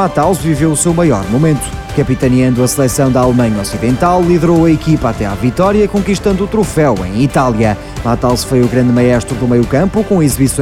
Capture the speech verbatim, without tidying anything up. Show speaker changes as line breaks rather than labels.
Matthaus viveu o seu maior momento. Capitaneando a seleção da Alemanha Ocidental, liderou a equipa até à vitória, conquistando o troféu em Itália. Matthaus foi o grande maestro do meio-campo, com exibições